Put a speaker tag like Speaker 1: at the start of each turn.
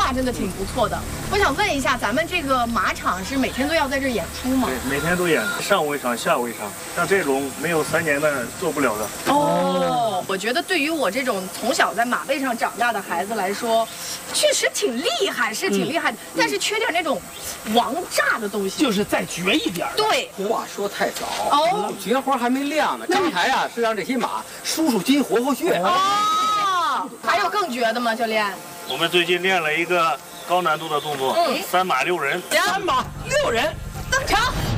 Speaker 1: 划真的挺不错的。我想问一下，咱们这个马场是每天都要在这儿演出吗？
Speaker 2: 对，每天都演，上午一场，下午一场。像这种没有3年的做不了的。
Speaker 1: 哦，我觉得对于我这种从小在马背上长大的孩子来说，确实挺厉害，是挺厉害的，但是缺点那种王炸的东西，
Speaker 3: 就是再绝一点。
Speaker 1: 对，
Speaker 4: 话说太早
Speaker 1: 哦，
Speaker 4: 绝活还没亮呢。刚才啊是让这些马舒舒筋、活活血。
Speaker 1: 哦，还有更绝的吗，教练？
Speaker 2: 我们最近练了一个高难度的动作，3马6人。
Speaker 3: 3马6人，
Speaker 1: 登场。